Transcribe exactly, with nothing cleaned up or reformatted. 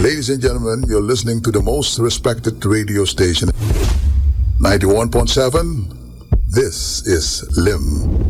Ladies and gentlemen, you're listening to the most respected radio station, ninety-one point seven. This is Lim.